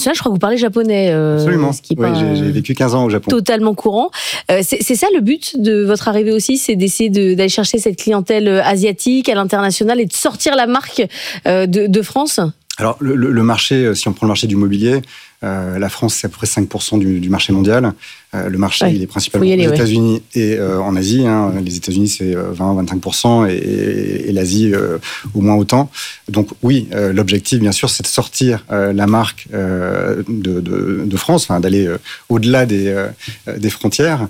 l'international, je crois que vous parlez japonais. Absolument. Ce qui est pas, j'ai vécu 15 ans au Japon. Totalement courant. C'est ça le but de votre arrivée aussi, c'est d'essayer d'aller chercher cette clientèle asiatique à l'international et de sortir la marque de France ? Alors, le marché, si on prend le marché du mobilier, la France, c'est à peu près 5% du marché mondial. Le marché, il est principalement aux États-Unis et en Asie. Les États-Unis, c'est 20-25% et l'Asie, au moins autant. Donc oui, l'objectif, bien sûr, c'est de sortir la marque de France, d'aller au-delà des frontières.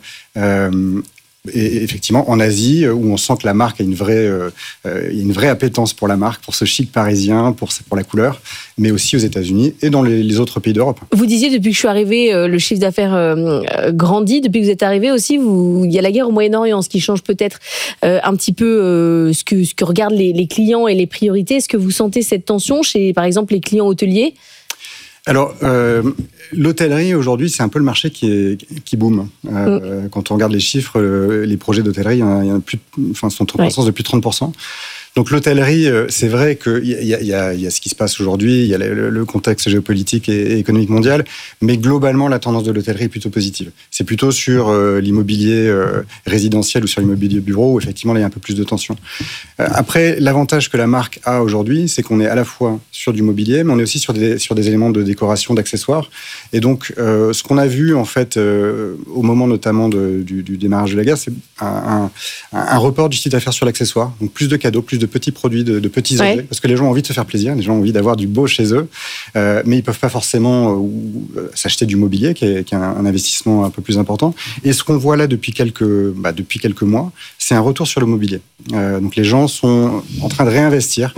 Et effectivement, en Asie, où on sent que la marque a une vraie appétence pour la marque, pour ce chic parisien, pour la couleur, mais aussi aux États-Unis et dans les autres pays d'Europe. Vous disiez, depuis que je suis arrivée, le chiffre d'affaires grandit. Depuis que vous êtes arrivée aussi, il y a la guerre au Moyen-Orient, ce qui change peut-être un petit peu ce que regardent les clients et les priorités. Est-ce que vous sentez cette tension chez, par exemple, les clients hôteliers ? Alors, l'hôtellerie, aujourd'hui, c'est un peu le marché qui boom. Quand on regarde les chiffres, les projets d'hôtellerie, il y en a sont en croissance de plus de 30%. Donc l'hôtellerie, c'est vrai qu'il y a ce qui se passe aujourd'hui, il y a le contexte géopolitique et économique mondial, mais globalement, la tendance de l'hôtellerie est plutôt positive. C'est plutôt sur l'immobilier résidentiel ou sur l'immobilier bureau où effectivement, là, il y a un peu plus de tension. Après, l'avantage que la marque a aujourd'hui, c'est qu'on est à la fois sur du mobilier, mais on est aussi sur des éléments de décoration, d'accessoires. Et donc, ce qu'on a vu, en fait, au moment notamment du démarrage de la guerre, c'est un report du chiffre d'affaires sur l'accessoire. Donc, plus de cadeaux, plus de petits produits, de petits objets, parce que les gens ont envie de se faire plaisir, les gens ont envie d'avoir du beau chez eux, mais ils ne peuvent pas forcément s'acheter du mobilier, qui est un investissement un peu plus important. Et ce qu'on voit là depuis quelques mois, c'est un retour sur le mobilier. Donc les gens sont en train de réinvestir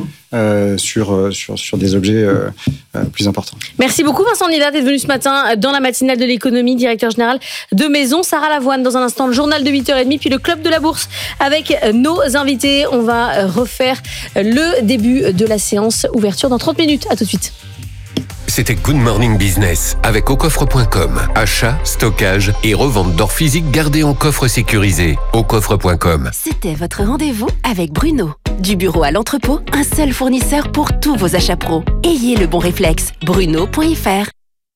sur des objets plus importants. Merci beaucoup Vincent Nida d'être venu ce matin dans la matinale de l'économie, directeur général de Maison. Sarah Lavoine, dans un instant, le journal de 8h30, puis le club de la bourse avec nos invités. On va refaire le début de la séance ouverture dans 30 minutes. À tout de suite. C'était Good Morning Business avec aucoffre.com. Achat, stockage et revente d'or physique gardé en coffre sécurisé. aucoffre.com. C'était votre rendez-vous avec Bruno. Du bureau à l'entrepôt, un seul fournisseur pour tous vos achats pro. Ayez le bon réflexe. Bruno.fr.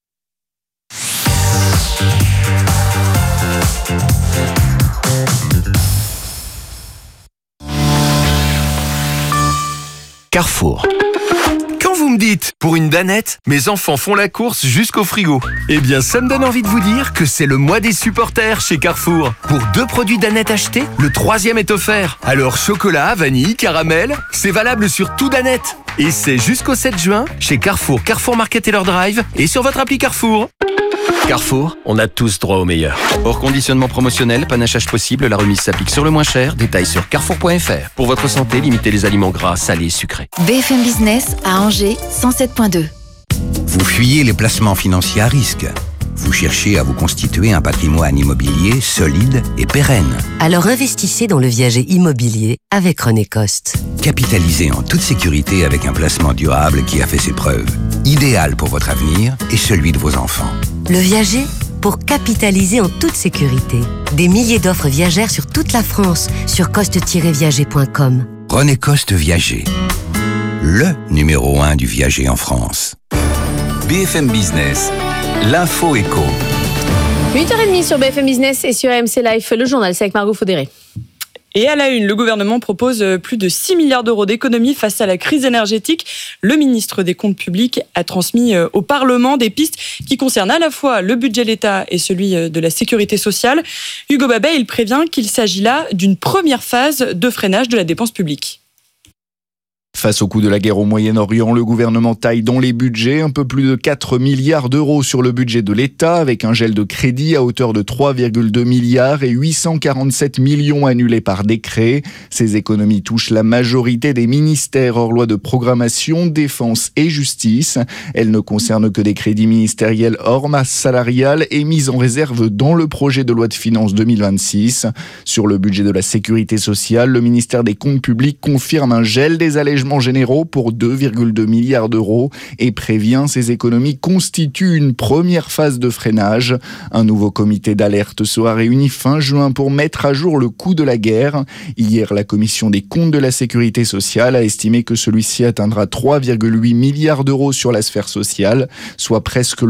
Carrefour. Quand vous me dites, pour une danette, mes enfants font la course jusqu'au frigo. Eh bien, ça me donne envie de vous dire que c'est le mois des supporters chez Carrefour. Pour 2 produits danette achetés, le 3e est offert. Alors, chocolat, vanille, caramel, c'est valable sur tout danette. Et c'est jusqu'au 7 juin chez Carrefour, Carrefour Market et leur Drive et sur votre appli Carrefour. Carrefour, on a tous droit au meilleur. Hors conditionnement promotionnel, panachage possible, la remise s'applique sur le moins cher. Détails sur carrefour.fr. Pour votre santé, limitez les aliments gras, salés et sucrés. BFM Business à Angers, 107.2. Vous fuyez les placements financiers à risque. Vous cherchez à vous constituer un patrimoine immobilier solide et pérenne. Alors investissez dans le viager immobilier avec René Coste. Capitalisez en toute sécurité avec un placement durable qui a fait ses preuves. Idéal pour votre avenir et celui de vos enfants. Le viager, pour capitaliser en toute sécurité. Des milliers d'offres viagères sur toute la France sur coste-viager.com. René Coste Viager. Le numéro 1 du viager en France. BFM Business, l'info éco. 8h30 sur BFM Business et sur AMC Life, le journal, c'est avec Margot Faudéré. Et à la une, le gouvernement propose plus de 6 milliards d'euros d'économies face à la crise énergétique. Le ministre des Comptes publics a transmis au Parlement des pistes qui concernent à la fois le budget de l'État et celui de la sécurité sociale. Hugo Babet, il prévient qu'il s'agit là d'une première phase de freinage de la dépense publique. Face au coût de la guerre au Moyen-Orient, le gouvernement taille dans les budgets un peu plus de 4 milliards d'euros sur le budget de l'État, avec un gel de crédit à hauteur de 3,2 milliards et 847 millions annulés par décret. Ces économies touchent la majorité des ministères hors loi de programmation, défense et justice. Elles ne concernent que des crédits ministériels hors masse salariale et mis en réserve dans le projet de loi de finances 2026. Sur le budget de la sécurité sociale, le ministère des Comptes publics confirme un gel des allègements généraux pour 2,2 milliards d'euros et prévient ces économies constituent une première phase de freinage. Un nouveau comité d'alerte sera réuni fin juin pour mettre à jour le coût de la guerre. Hier, la commission des comptes de la sécurité sociale a estimé que celui-ci atteindra 3,8 milliards d'euros sur la sphère sociale, soit presque